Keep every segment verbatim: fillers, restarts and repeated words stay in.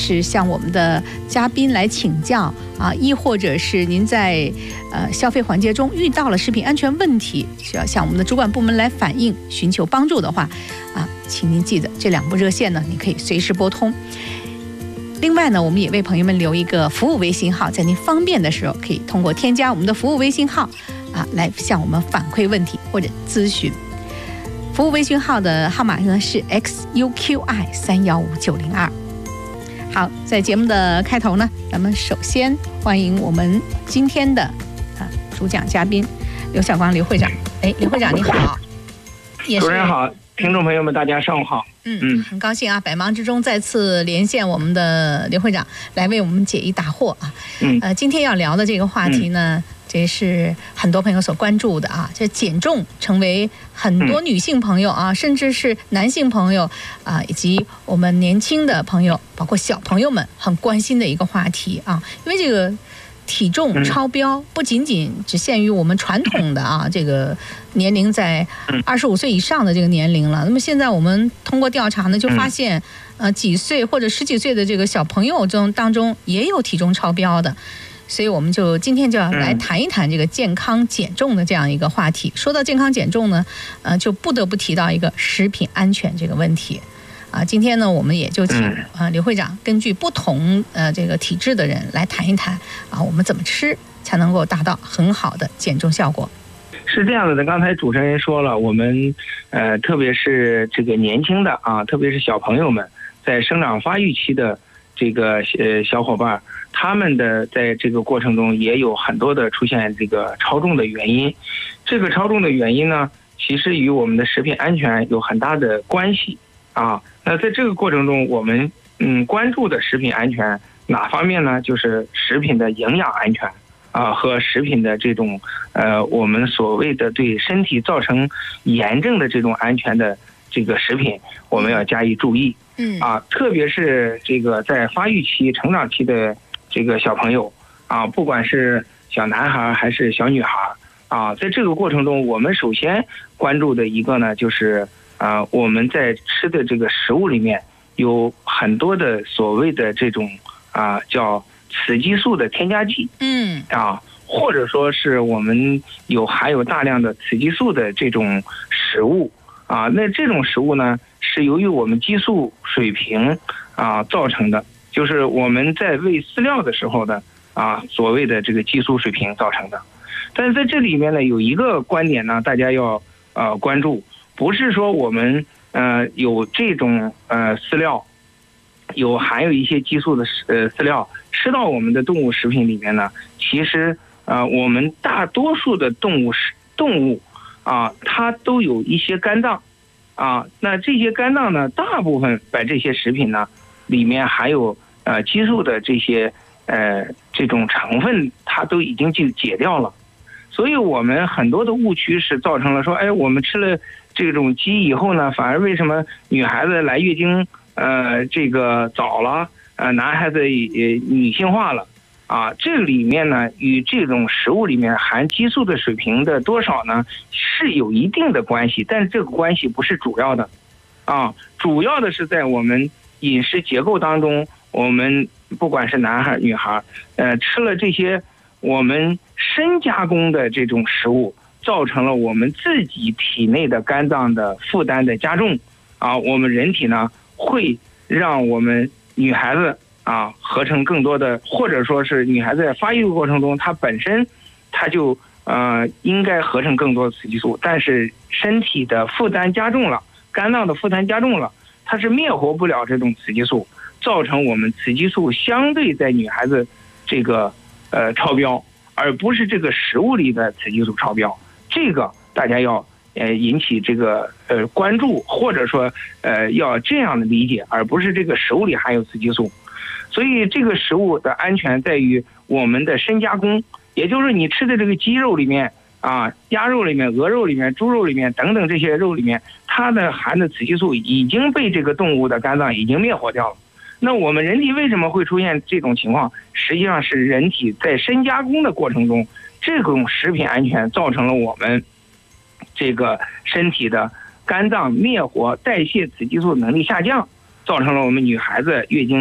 是向我们的嘉宾来请教啊，亦或者是您在呃消费环节中遇到了食品安全问题，需要向我们的主管部门来反映，寻求帮助的话啊，请您记得这两部热线呢，你可以随时拨通。另外呢，我们也为朋友们留一个服务微信号，在您方便的时候，可以通过添加我们的服务微信号啊，来向我们反馈问题或者咨询。服务微信号的号码呢是 X U Q I 三一五九零二。好，在节目的开头呢，咱们首先欢迎我们今天的啊主讲嘉宾刘晓光刘会长。哎，刘会长你好。 主持人好，听众朋友们大家上午好。 嗯嗯，很高兴啊，百忙之中再次连线我们的刘会长来为我们解疑答惑啊。嗯，呃，今天要聊的这个话题呢，嗯、这是很多朋友所关注的啊，这减重成为很多女性朋友啊，嗯、甚至是男性朋友啊，以及我们年轻的朋友，包括小朋友们很关心的一个话题啊，因为这个。体重超标不仅仅只限于我们传统的啊这个年龄在二十五岁以上的这个年龄了。那么现在我们通过调查呢，就发现呃几岁或者十几岁的这个小朋友中当中也有体重超标的，所以我们就今天就要来谈一谈这个健康减重的这样一个话题。说到健康减重呢，呃就不得不提到一个食品安全这个问题。啊，今天呢，我们也就请啊刘会长根据不同呃这个体质的人来谈一谈啊，我们怎么吃才能够达到很好的减重效果。 是这样子的，刚才主持人说了，我们呃特别是这个年轻的啊，特别是小朋友们在生长发育期的这个呃小伙伴，他们的在这个过程中也有很多的出现这个超重的原因。这个超重的原因呢，其实与我们的食品安全有很大的关系。啊，那在这个过程中，我们嗯关注的食品安全哪方面呢？就是食品的营养安全啊，和食品的这种呃我们所谓的对身体造成炎症的这种安全的这个食品，我们要加以注意。嗯啊，特别是这个在发育期、成长期的这个小朋友啊，不管是小男孩还是小女孩啊，在这个过程中，我们首先关注的一个呢，就是。啊、呃，我们在吃的这个食物里面有很多的所谓的这种啊、呃、叫雌激素的添加剂，嗯啊，或者说是我们有含有大量的雌激素的这种食物啊，那这种食物呢是由于我们激素水平啊造成的，就是我们在喂饲料的时候的啊所谓的这个激素水平造成的。但是在这里面呢，有一个观点呢，大家要呃关注。不是说我们呃有这种呃饲料，有含有一些激素的呃饲料吃到我们的动物食品里面呢，其实呃我们大多数的动物食动物啊，它都有一些肝脏啊，那这些肝脏呢，大部分把这些食品呢里面含有呃激素的这些呃这种成分，它都已经就解掉了。所以我们很多的误区是造成了说，哎，我们吃了这种鸡以后呢，反而为什么女孩子来月经呃这个早了，呃男孩子也女性化了啊？这里面呢与这种食物里面含激素的水平的多少呢是有一定的关系，但是这个关系不是主要的啊，主要的是在我们饮食结构当中，我们不管是男孩女孩，呃吃了这些我们深加工的这种食物，造成了我们自己体内的肝脏的负担的加重啊，我们人体呢会让我们女孩子啊合成更多的，或者说是女孩子在发育过程中，她本身她就呃应该合成更多的雌激素，但是身体的负担加重了，肝脏的负担加重了，它是灭活不了这种雌激素，造成我们雌激素相对在女孩子这个呃超标，而不是这个食物里的雌激素超标。这个大家要呃引起这个呃关注，或者说呃要这样的理解，而不是这个食物里含有雌激素。所以这个食物的安全在于我们的深加工，也就是你吃的这个鸡肉里面啊、鸭肉里面、鹅肉里面、猪肉里面等等这些肉里面，它的含的雌激素已经被这个动物的肝脏已经灭活掉了。那我们人体为什么会出现这种情况？实际上是人体在深加工的过程中，这种食品安全造成了我们这个身体的肝脏灭活代谢雌激素能力下降，造成了我们女孩子月经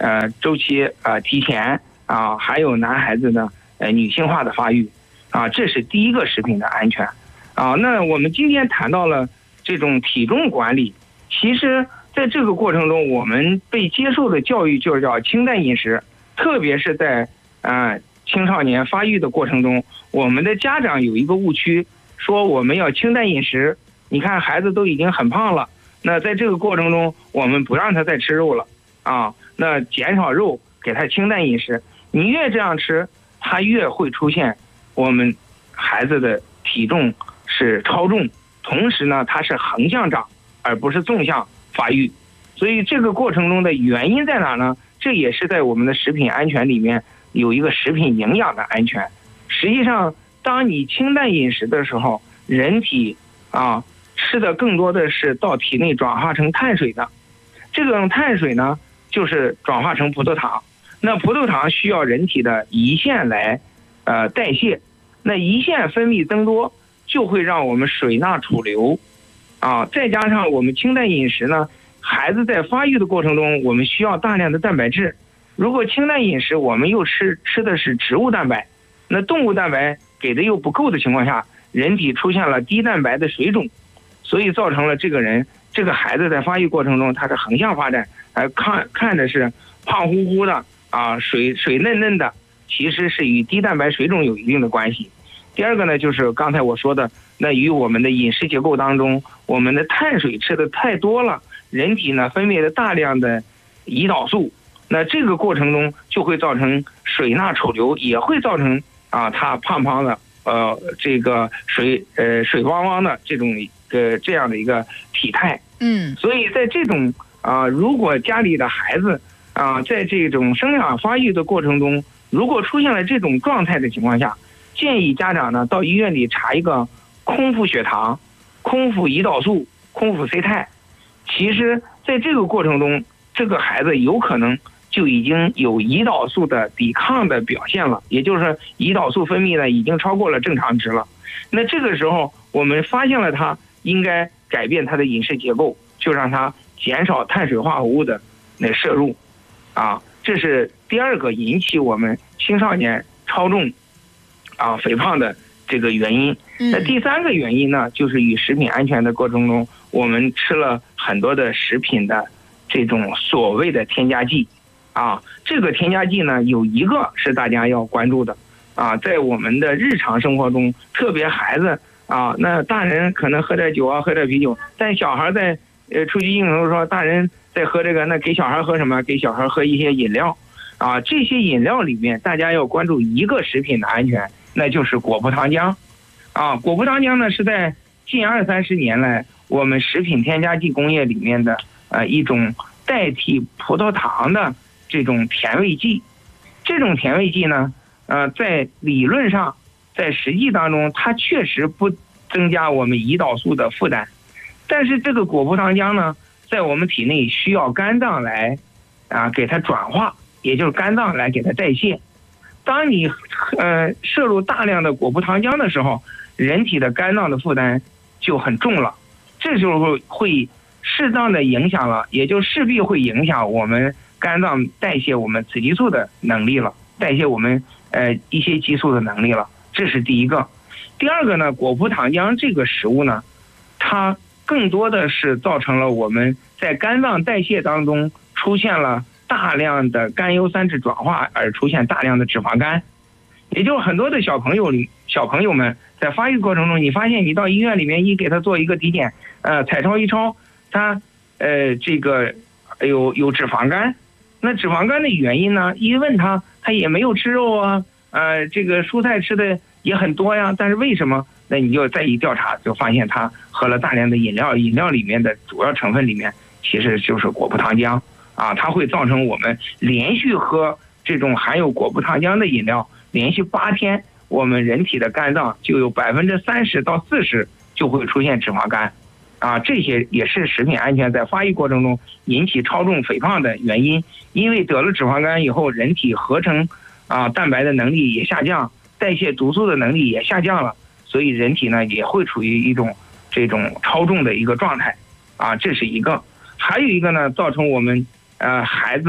呃周期啊、呃、提前啊，还有男孩子的呃女性化的发育啊，这是第一个食品的安全啊。那我们今天谈到了这种体重管理，其实在这个过程中，我们被接受的教育就叫清淡饮食，特别是在啊、呃、青少年发育的过程中，我们的家长有一个误区，说我们要清淡饮食。你看孩子都已经很胖了，那在这个过程中，我们不让他再吃肉了啊，那减少肉，给他清淡饮食。你越这样吃，他越会出现我们孩子的体重是超重，同时呢，它是横向长，而不是纵向发育。所以这个过程中的原因在哪呢？这也是在我们的食品安全里面有一个食品营养的安全。实际上，当你清淡饮食的时候，人体啊吃的更多的是到体内转化成碳水的，这种碳水呢就是转化成葡萄糖。那葡萄糖需要人体的胰腺来呃代谢，那胰腺分泌增多，就会让我们水钠储留啊。再加上我们清淡饮食呢，孩子在发育的过程中，我们需要大量的蛋白质。如果清淡饮食，我们又吃吃的是植物蛋白，那动物蛋白给的又不够的情况下，人体出现了低蛋白的水肿，所以造成了这个人这个孩子在发育过程中，他是横向发展，呃，看看着是胖乎乎的啊，水水嫩嫩的，其实是与低蛋白水肿有一定的关系。第二个呢，就是刚才我说的，那与我们的饮食结构当中，我们的碳水吃的太多了，人体呢分泌了大量的胰岛素，那这个过程中就会造成水钠储留，也会造成啊他胖胖的，呃，这个水呃水汪汪的这种呃这样的一个体态。 嗯， 所以在这种啊、呃，如果家里的孩子啊、呃，在这种生长发育的过程中，如果出现了这种状态的情况下，建议家长呢到医院里查一个空腹血糖、空腹胰岛素、空腹 C 肽。其实在这个过程中，这个孩子有可能就已经有胰岛素的抵抗的表现了，也就是说胰岛素分泌呢已经超过了正常值了。那这个时候我们发现了他应该改变他的饮食结构，就让他减少碳水化合物的那摄入啊，这是第二个引起我们青少年超重啊肥胖的这个原因。那第三个原因呢，就是与食品安全的过程中，我们吃了很多的食品的这种所谓的添加剂啊，这个添加剂呢有一个是大家要关注的啊，在我们的日常生活中，特别孩子啊，那大人可能喝点酒啊，喝点啤酒，但小孩在呃出去应酬说大人在喝这个，那给小孩喝什么？给小孩喝一些饮料啊，这些饮料里面大家要关注一个食品的安全，那就是果葡糖浆啊。果葡糖浆呢是在近二三十年来我们食品添加剂工业里面的呃一种代替葡萄糖的这种甜味剂。这种甜味剂呢，呃，在理论上，在实际当中，它确实不增加我们胰岛素的负担，但是这个果葡糖浆呢，在我们体内需要肝脏来啊给它转化，也就是肝脏来给它代谢。当你呃摄入大量的果葡糖浆的时候，人体的肝脏的负担就很重了，这时候会适当的影响了，也就势必会影响我们肝脏代谢我们雌激素的能力了，代谢我们呃一些激素的能力了，这是第一个。第二个呢，果葡糖浆这个食物呢，它更多的是造成了我们在肝脏代谢当中出现了大量的甘油三酯转化，而出现大量的脂肪肝。也就是很多的小朋友里小朋友们在发育过程中，你发现你到医院里面一给他做一个体检，呃，彩超一超，他呃这个有有脂肪肝。那脂肪肝的原因呢？一问他，他也没有吃肉啊，呃，这个蔬菜吃的也很多呀，但是为什么？那你就再一调查，就发现他喝了大量的饮料，饮料里面的主要成分里面其实就是果葡糖浆啊，它会造成我们连续喝这种含有果葡糖浆的饮料，连续八天，我们人体的肝脏就有百分之三十到四十就会出现脂肪肝。啊，这些也是食品安全在发育过程中引起超重肥胖的原因。因为得了脂肪肝以后，人体合成啊蛋白的能力也下降，代谢毒素的能力也下降了，所以人体呢也会处于一种这种超重的一个状态。啊，这是一个。还有一个呢，造成我们呃孩子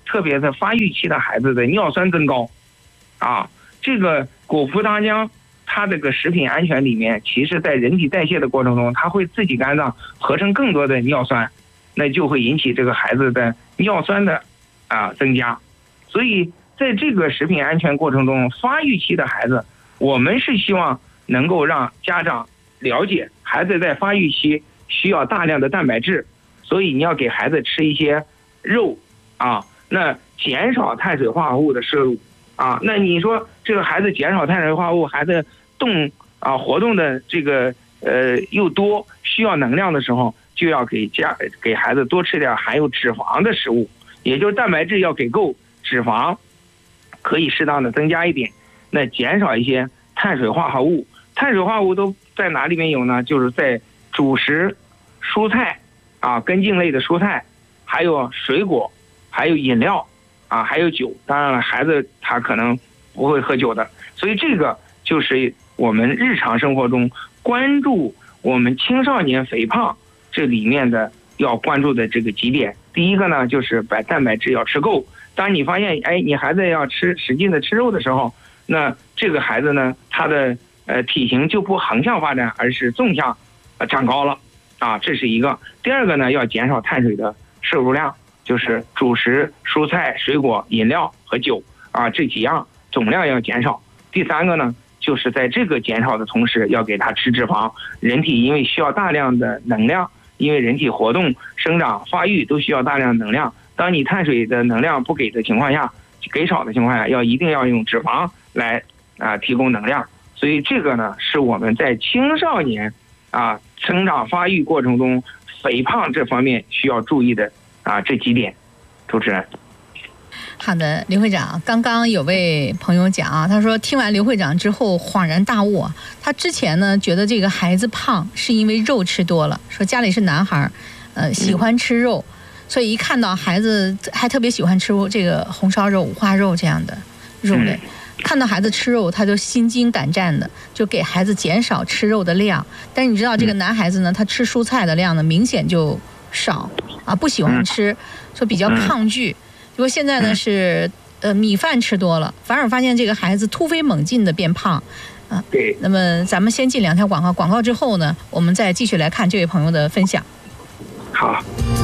特别是发育期的孩子的尿酸增高，啊，这个果葡糖浆它这个食品安全里面，其实在人体代谢的过程中，它会自己肝脏合成更多的尿酸，那就会引起这个孩子的尿酸的啊增加。所以在这个食品安全过程中，发育期的孩子，我们是希望能够让家长了解，孩子在发育期需要大量的蛋白质，所以你要给孩子吃一些肉啊，那减少碳水化合物的摄入啊。那你说这个孩子减少碳水化合物，孩子动啊活动的这个呃又多，需要能量的时候，就要给家给孩子多吃点含有脂肪的食物，也就是蛋白质要给够，脂肪可以适当的增加一点，那减少一些碳水化合物。碳水化合物都在哪里面有呢？就是在主食、蔬菜啊，根茎类的蔬菜，还有水果，还有饮料啊，还有酒。当然了，孩子他可能不会喝酒的，所以这个就是我们日常生活中关注我们青少年肥胖这里面的要关注的这个几点。第一个呢，就是把蛋白质要吃够。当你发现哎，你孩子要吃使劲的吃肉的时候，那这个孩子呢，他的呃体型就不横向发展，而是纵向呃长高了啊，这是一个。第二个呢，要减少碳水的摄入量，就是主食、蔬菜、水果、饮料和酒啊，这几样总量要减少。第三个呢，就是在这个减少的同时，要给他吃脂肪。人体因为需要大量的能量，因为人体活动、生长、发育都需要大量能量。当你碳水的能量不给的情况下，给少的情况下，要一定要用脂肪来啊提供能量。所以这个呢，是我们在青少年啊成长发育过程中肥胖这方面需要注意的啊这几点。主持人。 好的，刘会长，刚刚有位朋友讲啊，他说听完刘会长之后恍然大悟，他之前呢觉得这个孩子胖是因为肉吃多了，说家里是男孩，呃喜欢吃肉，所以一看到孩子还特别喜欢吃这个红烧肉、五花肉这样的肉类，看到孩子吃肉，他就心惊胆战的，就给孩子减少吃肉的量。但是你知道这个男孩子呢，他吃蔬菜的量呢明显就少啊，不喜欢吃，说比较抗拒。结果现在呢是呃米饭吃多了，反而发现这个孩子突飞猛进的变胖啊。 对。 那么咱们先进两条广告，广告之后呢，我们再继续来看这位朋友的分享。 好。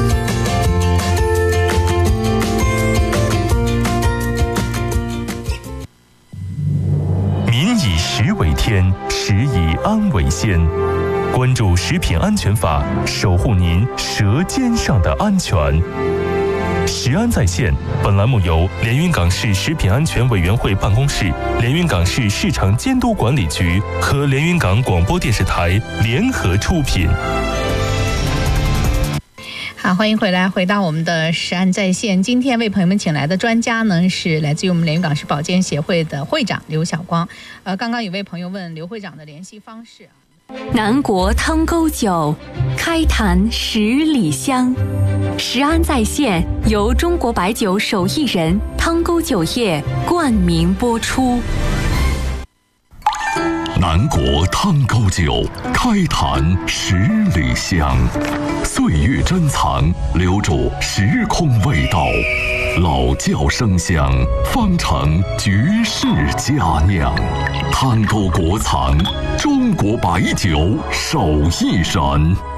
民以食为天，食以安为先。关注食品安全法，守护您舌尖上的安全。食安在线，本栏目由连云港市食品安全委员会办公室、连云港市市场监督管理局和连云港广播电视台联合出品。 好，欢迎回来，回到我们的食安在线。今天为朋友们请来的专家呢，是来自于我们连云港市保健协会的会长刘晓光。呃，刚刚有位朋友问刘会长的联系方式啊。 南国汤沟酒，开坛十里香。食安在线由中国白酒手艺人汤沟酒业冠名播出。 南国汤沟酒，开坛十里香。岁月珍藏，留住时空味道。老窖生香，方成绝世佳酿。汤沟国藏，中国白酒手艺人。